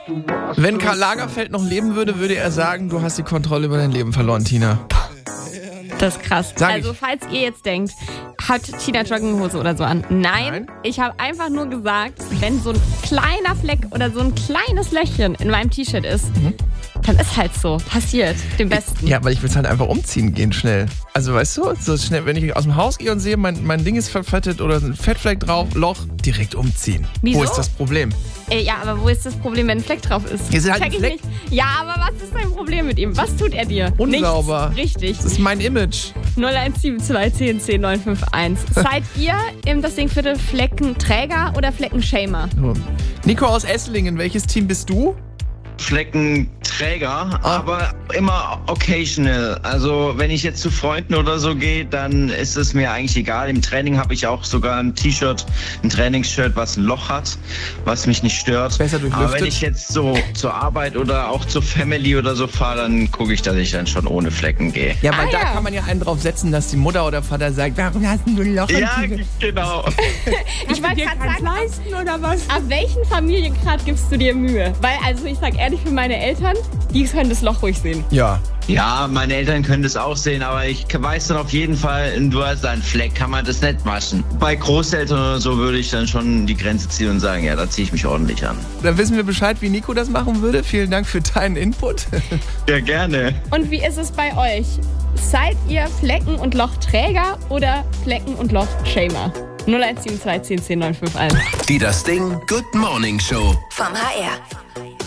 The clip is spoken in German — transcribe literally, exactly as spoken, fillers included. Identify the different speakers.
Speaker 1: Wenn Karl Lagerfeld noch leben würde, würde er sagen, du hast die Kontrolle über dein Leben verloren, Tina.
Speaker 2: Das ist krass.
Speaker 1: Sag
Speaker 2: also,
Speaker 1: ich.
Speaker 2: falls ihr jetzt denkt, hat Tina Jogginghose oder so an? Nein,
Speaker 1: Nein.
Speaker 2: Ich habe einfach nur gesagt, wenn so ein kleiner Fleck oder so ein kleines Löchchen in meinem T-Shirt ist,
Speaker 1: Mhm.
Speaker 2: dann ist halt so. Passiert. Dem Besten.
Speaker 1: Ja, weil ich will es halt einfach umziehen gehen schnell. Also weißt du, so schnell, wenn ich aus dem Haus gehe und sehe, mein, mein Ding ist verfettet oder ein Fettfleck drauf, Loch, direkt umziehen.
Speaker 2: Wieso?
Speaker 1: Wo ist das Problem?
Speaker 2: Äh, ja, aber wo ist das Problem, wenn ein Fleck drauf ist?
Speaker 1: Hier ist halt
Speaker 2: Check
Speaker 1: ein
Speaker 2: ich
Speaker 1: Fleck.
Speaker 2: nicht. Ja, aber was ist dein Problem mit ihm? Was tut er dir?
Speaker 1: Unsauber.
Speaker 2: Nichts. Richtig.
Speaker 1: Das ist mein Image.
Speaker 2: null eins sieben zwei zehn zehn neun fünf eins. Seid ihr im das Ding Viertel Fleckenträger oder Fleckenshamer?
Speaker 1: So. Nico aus Esslingen, welches Team bist du?
Speaker 3: Fleckenträger, aber immer occasional. Also wenn ich jetzt zu Freunden oder so gehe, dann ist es mir eigentlich egal. Im Training habe ich auch sogar ein T-Shirt, ein Trainingsshirt, was ein Loch hat, was mich nicht stört.
Speaker 1: Besser durchlüftet.
Speaker 3: Aber wenn ich jetzt so zur Arbeit oder auch zur Family oder so fahre, dann gucke ich, dass ich dann schon ohne Flecken gehe.
Speaker 1: Ja, weil
Speaker 2: Ah,
Speaker 1: da
Speaker 2: ja.
Speaker 1: kann man ja einen drauf setzen, dass die Mutter oder Vater sagt, warum hast du ein Loch im
Speaker 3: Ja,
Speaker 1: T-Shirt?
Speaker 3: genau.
Speaker 2: Ich wollte gerade sagen,
Speaker 1: leisten oder was?
Speaker 2: ab welchen Familiengrad gibst du dir Mühe? Weil, also ich sag ehrlich, für meine Eltern, die können das Loch ruhig sehen.
Speaker 1: Ja.
Speaker 3: Ja, meine Eltern können das auch sehen, aber ich weiß dann auf jeden Fall, du hast einen Fleck, kann man das nicht waschen. Bei Großeltern oder so würde ich dann schon die Grenze ziehen und sagen, ja, da ziehe ich mich ordentlich an.
Speaker 1: Dann wissen wir Bescheid, wie Nico das machen würde. Vielen Dank für deinen Input.
Speaker 3: Ja, gerne.
Speaker 2: Und wie ist es bei euch? Seid ihr Flecken- und Lochträger oder Flecken- und Lochtshamer? null eins sieben zwei zehn zehn neun fünf eins.
Speaker 4: Die Das Ding Good Morning Show.
Speaker 5: Vom H R.